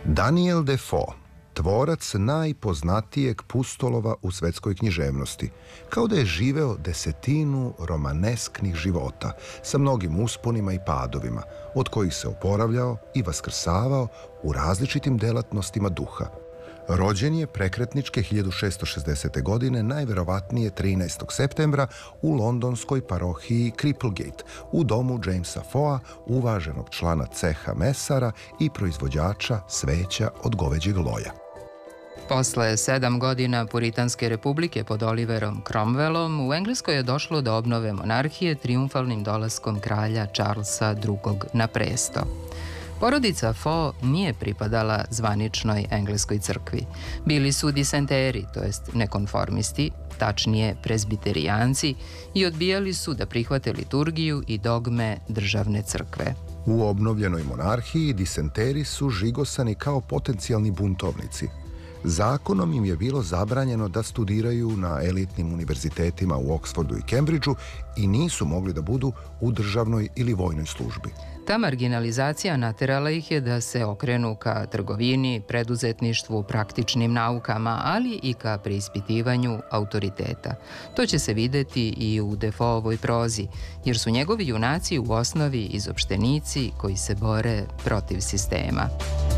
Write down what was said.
Daniel Defoe, tvorac najpoznatijeg pustolova u svetskoj književnosti, kao da je živeo desetinu romanesknih života, sa mnogim usponima i padovima, od kojih se oporavljao i vaskrsavao u različitim delatnostima duha. Rođen je prekretničke 1660. godine, najverovatnije 13. septembra, u londonskoj parohiji Cripplegate, u domu Jamesa Foa, uvaženog člana ceha mesara i proizvođača sveća od goveđeg loja. Posle 7 godina Puritanske republike pod Oliverom Cromwellom, u Engleskoj je došlo do obnove monarhije trijumfalnim dolaskom kralja Charlesa II. Na presto. Porodica Foe nije pripadala zvaničnoj engleskoj crkvi. Bili su disenteri, to jest nekonformisti, tačnije prezbiterijanci, i odbijali su da prihvate liturgiju i dogme državne crkve. U obnovljenoj monarhiji disenteri su žigosani kao potencijalni buntovnici. Zakonom im je bilo zabranjeno da studiraju na elitnim univerzitetima u Oksfordu i Cambridgeu i nisu mogli da budu u državnoj ili vojnoj službi. Ta marginalizacija naterala ih je da se okrenu ka trgovini, preduzetništvu, praktičnim naukama, ali i ka preispitivanju autoriteta. To će se videti i u Defoeovoj prozi, jer su njegovi junaci u osnovi izopštenici koji se bore protiv sistema.